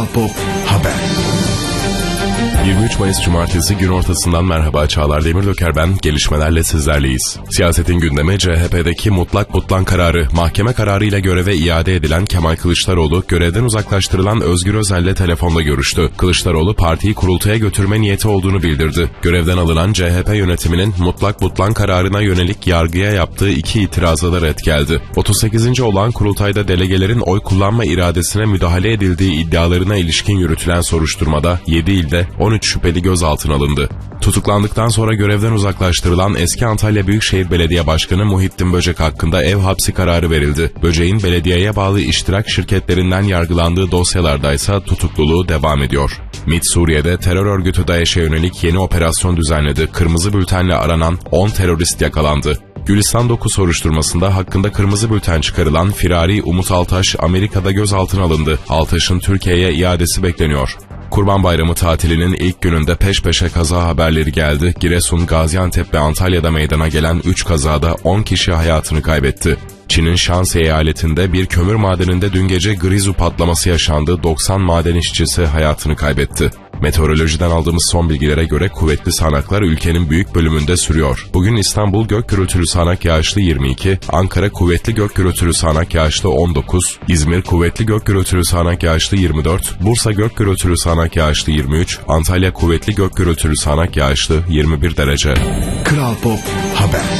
Kral Pop Haber. 23 Mayıs Cumartesi gün ortasından merhaba, Çağlar Demirdöker ben, gelişmelerle sizlerleyiz. Siyasetin gündemi CHP'deki mutlak butlan kararı. Mahkeme kararıyla göreve iade edilen Kemal Kılıçdaroğlu, görevden uzaklaştırılan Özgür Özel'le telefonda görüştü. Kılıçdaroğlu partiyi kurultaya götürme niyeti olduğunu bildirdi. Görevden alınan CHP yönetiminin mutlak butlan kararına yönelik yargıya yaptığı 2 itiraza da red geldi. 38. olan kurultayda delegelerin oy kullanma iradesine müdahale edildiği iddialarına ilişkin yürütülen soruşturmada 7 ilde 13 şüpheli gözaltına alındı. Tutuklandıktan sonra görevden uzaklaştırılan eski Antalya Büyükşehir Belediye Başkanı Muhittin Böcek hakkında ev hapsi kararı verildi. Böcek'in belediyeye bağlı iştirak şirketlerinden yargılandığı dosyalardaysa tutukluluğu devam ediyor. MİT Suriye'de terör örgütü DAEŞ'e yönelik yeni operasyon düzenledi. Kırmızı bültenle aranan 10 terörist yakalandı. Gülistan 9 soruşturmasında hakkında kırmızı bülten çıkarılan firari Umut Altaş Amerika'da gözaltına alındı. Altaş'ın Türkiye'ye iadesi bekleniyor. Kurban Bayramı tatilinin ilk gününde peş peşe kaza haberleri geldi. Giresun, Gaziantep ve Antalya'da meydana gelen 3 kazada 10 kişi hayatını kaybetti. Çin'in Şansi eyaletinde bir kömür madeninde dün gece grizu patlaması yaşandı. 90 maden işçisi hayatını kaybetti. Meteorolojiden aldığımız son bilgilere göre kuvvetli sağanaklar ülkenin büyük bölümünde sürüyor. Bugün İstanbul gök gürültülü sağanak yağışlı 22, Ankara kuvvetli gök gürültülü sağanak yağışlı 19, İzmir kuvvetli gök gürültülü sağanak yağışlı 24, Bursa gök gürültülü sağanak yağışlı 23, Antalya kuvvetli gök gürültülü sağanak yağışlı 21 derece. Kral Pop Haber.